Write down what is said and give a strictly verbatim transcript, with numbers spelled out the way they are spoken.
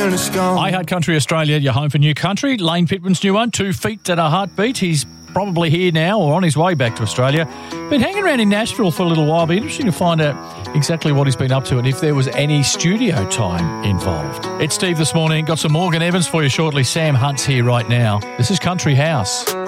and it's gone. I Heart Country Australia, your home for new country. Lane Pittman's new one, Two Feet and a Heartbeat. He's probably here now or on his way back to Australia. Been hanging around in Nashville for a little while. Be interesting to find out exactly what he's been up to and if there was any studio time involved. It's Steve this morning. Got some Morgan Evans for you shortly. Sam Hunt's here right now. This is Country House.